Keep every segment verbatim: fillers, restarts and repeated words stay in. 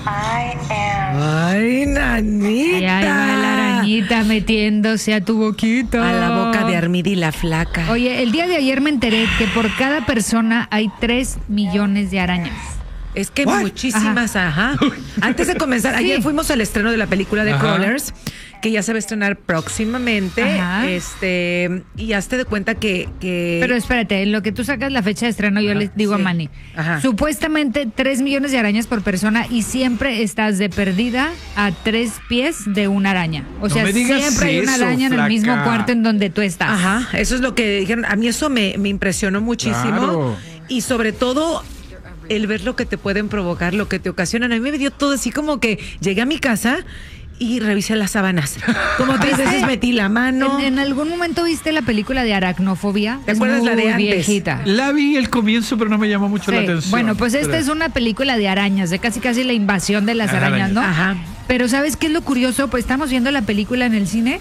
I am. Ay, nanita. Y ahí va la arañita metiéndose a tu boquita. A la boca de Armidi la flaca. Oye, el día de ayer me enteré que por cada persona hay tres millones de arañas. Es que What? muchísimas, ajá. Antes de comenzar, Sí. ayer fuimos al estreno de la película de Ajá. Crawlers, que ya se va a estrenar próximamente. Ajá. Este, y hazte de cuenta que, que Pero espérate, en lo que tú sacas la fecha de estreno, yo les digo sí. a Manny. Ajá. Supuestamente tres millones de arañas por persona y siempre estás de perdida a tres pies de una araña. O No sea, me digas siempre hay una eso, araña en el flaca. mismo cuarto en donde tú estás. Ajá, eso es lo que dijeron. A mí eso me, me impresionó muchísimo. Claro. Y sobre todo, el ver lo que te pueden provocar, lo que te ocasionan. A mí me dio todo así como que llegué a mi casa y revisé las sábanas. Como tres veces metí la mano. ¿En, en algún momento viste la película de Aracnofobia? ¿Te Es acuerdas la de muy antes? viejita. La vi el comienzo, pero no me llamó mucho Sí. la atención. Bueno, pues esta Pero- es una película de arañas, de casi casi la invasión de las Ajá, arañas, ¿no? Ajá. Pero ¿sabes qué es lo curioso? Pues estamos viendo la película en el cine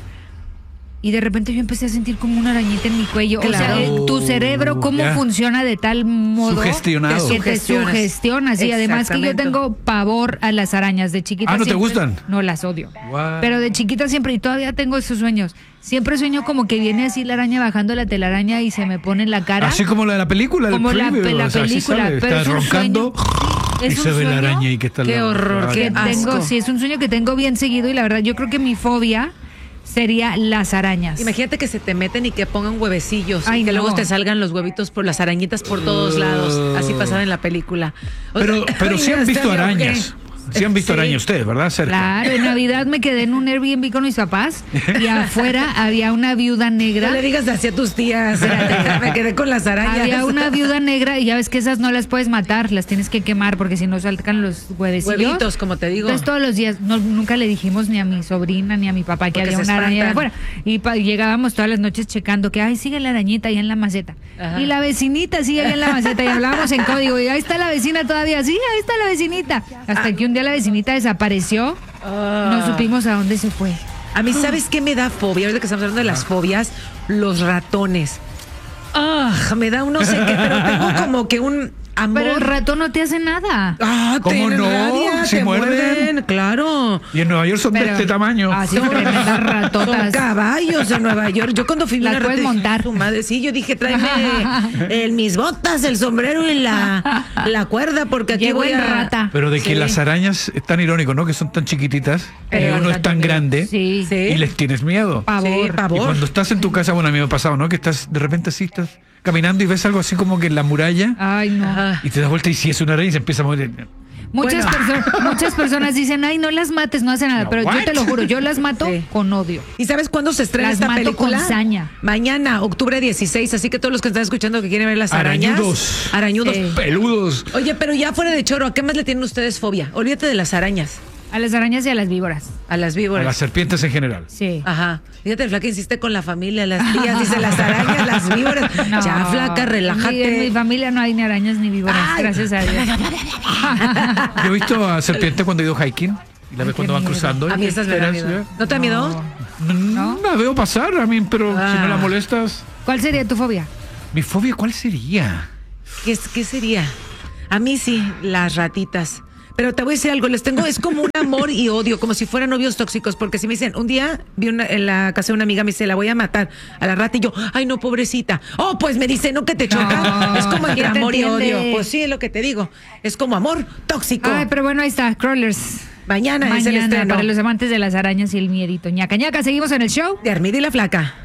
y de repente yo empecé a sentir como una arañita en mi cuello. O sea, Claro. eh, tu cerebro, cómo Ya. funciona de tal modo Sugestionado. que te Sugestionas. sugestionas. Y además que yo Exactamente. tengo pavor a las arañas de chiquita. Ah, ¿no te siempre- gustan? No, las odio. What? Pero de chiquita siempre, y todavía tengo esos sueños. Siempre sueño como que viene así la araña bajando la telaraña y se me pone en la cara. Así como la de la película, el Como la, preview, la o sea, así película, sale, pero está es un roncando sueño- y es un se ve la sueño araña y que está al Qué lado. horror, Claro. qué que tengo, asco. sí, es un sueño que tengo bien seguido y la verdad yo creo que mi fobia sería las arañas. Imagínate que se te meten y que pongan huevecillos Ay, y que no. luego te salgan los huevitos por las arañitas por todos lados. Así pasaba en la película. O Pero, sea, pero ay, sí han hasta visto me ahogué. arañas. Sí han visto Sí. arañas ustedes, ¿verdad? Cerca. Claro, en Navidad me quedé en un Airbnb con mis papás y afuera había una viuda negra. No le digas así a tus tías. Me quedé con las arañas. Había una viuda negra y ya ves que esas no las puedes matar, las tienes que quemar porque si no saltan los huevecillos. Huevitos, como te digo. Entonces todos los días, no, nunca le dijimos ni a mi sobrina ni a mi papá que Porque había se una araña espantan. afuera. Y pa- llegábamos todas las noches checando que, ay, sigue la arañita ahí en la maceta. Ajá. Y la vecinita sigue ahí en la maceta y hablábamos en código y ahí está la vecina todavía, sí, ahí está la vecinita. Hasta que un día la vecinita desapareció, no supimos a dónde se fue. A mí, ¿sabes qué me da fobia? Ahorita que estamos hablando de las fobias, los ratones. Ah, me da un no sé qué, pero tengo como que un amor. Pero el ratón no te hace nada. Ah, ¿Cómo tienen no? rabia, ¿Sí te muerden? Claro. Y en Nueva York son de Pero- este tamaño. Ah, sí, tremendas Son ratotas. caballos en Nueva York. Yo cuando fui vi Las una puedes rata, dije, montar. "Tu madre", sí, yo dije, tráeme el, mis botas, el sombrero y la, la cuerda, porque aquí Llegó voy en a... rata. Pero de que Sí. las arañas es tan irónico, ¿no? Que son tan chiquititas, Pero y uno es tan grande Sí. Sí. y les tienes miedo. Pavor. Sí, Y pavor. cuando estás en tu casa, bueno, a mí me ha pasado, ¿no? Que estás, de repente así estás caminando y ves algo así como que en la muralla Ay, no. Ajá. y te das vuelta y si es una araña y se empieza a mover. Muchas, Bueno. perso- muchas personas dicen, ay, no las mates, no hacen nada. No, Pero yo what? te lo juro, yo las mato Sí. con odio. ¿Y sabes cuándo se estrena Las esta mato película? con saña. Mañana, octubre dieciséis, así que todos los que están escuchando que quieren ver las arañas. Arañudos. Arañudos. Sí. Peludos. Oye, pero ya fuera de choro, ¿a qué más le tienen ustedes fobia? Olvídate de las arañas, A las arañas y a las víboras. a las A víboras. las serpientes en general. Sí. Ajá. Fíjate, flaca, insiste con la familia, las tías, dice las arañas, las víboras. No, Ya, flaca, En mi, en relájate. mi familia no hay ni arañas ni víboras, Ay. gracias a Dios. Yo he visto a serpiente cuando he ido hiking y la veo cuando van miedo. cruzando. A mí esas me dan Esperas, miedo. ¿eh? ¿No te da miedo? No, la veo pasar a mí, pero Ah. si no la molestas. ¿Cuál sería tu fobia? Mi fobia, ¿cuál sería? ¿Qué, es- ¿Qué sería? A mí sí, las ratitas. Pero te voy a decir algo, les tengo, es como un amor y odio, como si fueran novios tóxicos, porque si me dicen, un día vi una, en la casa de una amiga, me dice, la voy a matar a la rata, y yo, ay no, pobrecita. Oh, pues me dice, no, que te choca. No, es como entre ¿quién te amor y entiende? odio. Pues sí, es lo que te digo. Es como amor tóxico. Ay, pero bueno, ahí está, Crawlers. Mañana, es el Mañana, estreno para los amantes de las arañas y el miedito. Ñaca, ñaca, seguimos en el show. de Armida y la Flaca.